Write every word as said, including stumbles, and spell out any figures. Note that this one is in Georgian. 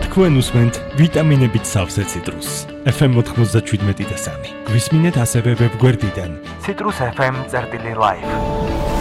თქვენ უსმენთ ვიტამინებით სავსე ციტრუსს. ეფ ემ ოთხმოცდაშვიდ და სამი. გვისმინეთ ასევე ვებგვერდიდან citrus f m წერტილი live.